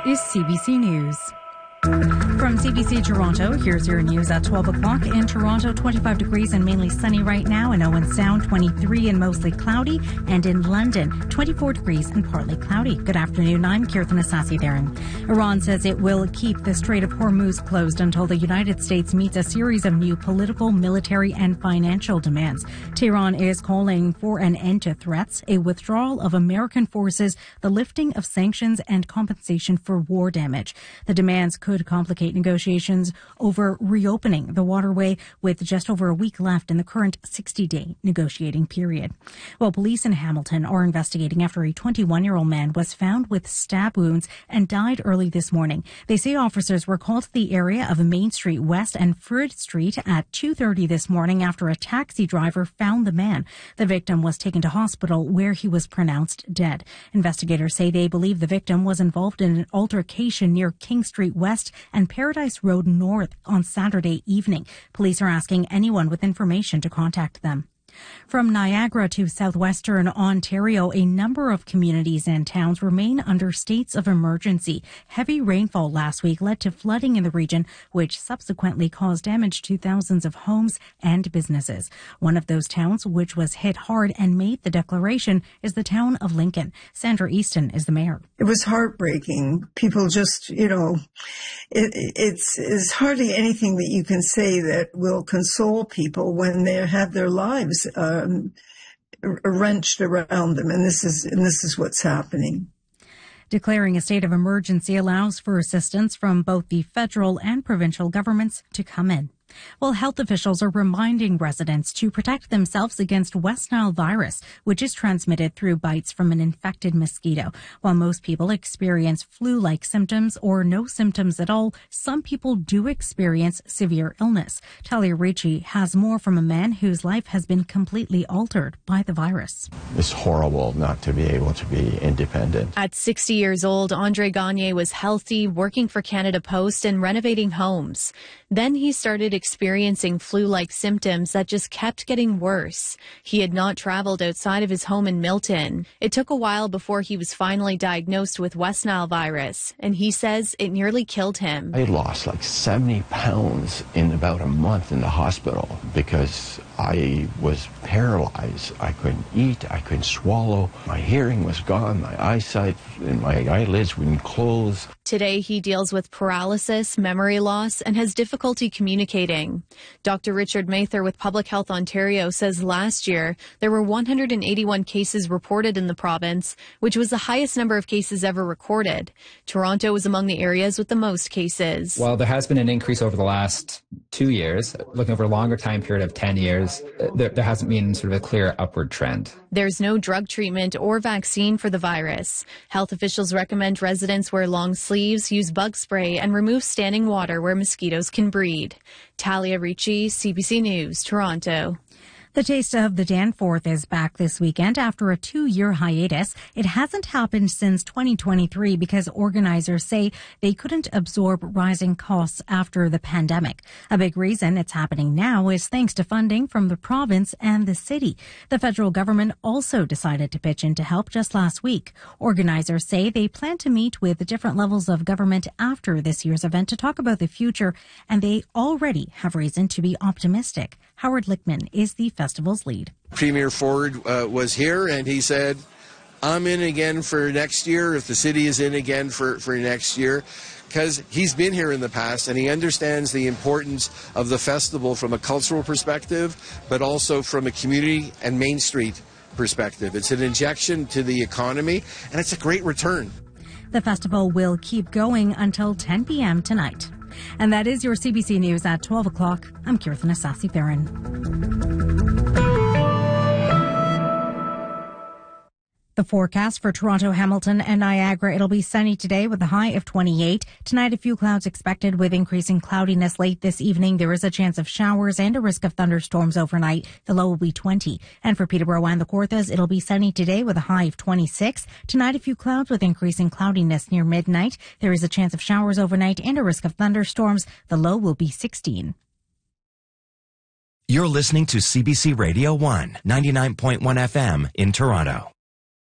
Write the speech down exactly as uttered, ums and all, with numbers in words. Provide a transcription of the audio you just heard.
is C B C News. From C B C Toronto, here's your news at twelve o'clock. In Toronto, twenty-five degrees and mainly sunny right now. In Owen Sound, twenty-three and mostly cloudy. And in London, twenty-four degrees and partly cloudy. Good afternoon. I'm Kirtan Asasi-Theron. Iran says it will keep the Strait of Hormuz closed until the United States meets a series of new political, military, and financial demands. Tehran is calling for an end to threats, a withdrawal of American forces, the lifting of sanctions, and compensation for war damage. The demands could complicate negotiations over reopening the waterway with just over a week left in the current sixty-day negotiating period. Well, police in Hamilton are investigating after a twenty-one-year-old man was found with stab wounds and died early this morning. They say officers were called to the area of Main Street West and Frid Street at two thirty this morning after a taxi driver found the man. The victim was taken to hospital where he was pronounced dead. Investigators say they believe the victim was involved in an altercation near King Street West and Paradise Road North on Saturday evening. Police are asking anyone with information to contact them. From Niagara to southwestern Ontario, a number of communities and towns remain under states of emergency. Heavy rainfall last week led to flooding in the region, which subsequently caused damage to thousands of homes and businesses. One of those towns which was hit hard and made the declaration is the town of Lincoln. Sandra Easton is the mayor. It was heartbreaking. People just, you know, it, it's, it's hardly anything that you can say that will console people when they have their lives Um, wrenched around them, and this is and this is what's happening. Declaring a state of emergency allows for assistance from both the federal and provincial governments to come in. Well, health officials are reminding residents to protect themselves against West Nile virus, which is transmitted through bites from an infected mosquito. While most people experience flu-like symptoms or no symptoms at all, some people do experience severe illness. Talia Ricci has more from a man whose life has been completely altered by the virus. It's horrible not to be able to be independent. At sixty years old, Andre Gagne was healthy, working for Canada Post and renovating homes. Then he started experiencing flu-like symptoms that just kept getting worse. He had not traveled outside of his home in Milton. It took a while before he was finally diagnosed with West Nile virus, and he says it nearly killed him. I lost like seventy pounds in about a month in the hospital because I was paralyzed. I couldn't eat, I couldn't swallow. My hearing was gone, my eyesight and my eyelids wouldn't close. Today, he deals with paralysis, memory loss, and has difficulty communicating. Doctor Richard Mather with Public Health Ontario says last year there were one hundred eighty-one cases reported in the province, which was the highest number of cases ever recorded. Toronto was among the areas with the most cases. While there has been an increase over the last two years, looking over a longer time period of ten years, there, there hasn't been sort of a clear upward trend. There's no drug treatment or vaccine for the virus. Health officials recommend residents wear long sleeves, use bug spray, and remove standing water where mosquitoes can breed. Talia Ricci, C B C News, Toronto. The Taste of the Danforth is back this weekend after a two-year hiatus. It hasn't happened since twenty twenty-three because organizers say they couldn't absorb rising costs after the pandemic. A big reason it's happening now is thanks to funding from the province and the city. The federal government also decided to pitch in to help just last week. Organizers say they plan to meet with different levels of government after this year's event to talk about the future, and they already have reason to be optimistic. Howard Lickman is the festival's lead. Premier Ford uh, was here and he said, I'm in again for next year if the city is in again for, for next year, because he's been here in the past and he understands the importance of the festival from a cultural perspective, but also from a community and Main Street perspective. It's an injection to the economy and it's a great return. The festival will keep going until ten p.m. tonight. And that is your C B C News at twelve o'clock. I'm Kirtan Asasi-Theron. The forecast for Toronto, Hamilton, and Niagara. It'll be sunny today with a high of twenty-eight. Tonight, a few clouds expected with increasing cloudiness late this evening. There is a chance of showers and a risk of thunderstorms overnight. The low will be twenty. And for Peterborough and the Kawarthas, it'll be sunny today with a high of twenty-six. Tonight, a few clouds with increasing cloudiness near midnight. There is a chance of showers overnight and a risk of thunderstorms. The low will be sixteen. You're listening to C B C Radio one, ninety-nine point one F M in Toronto.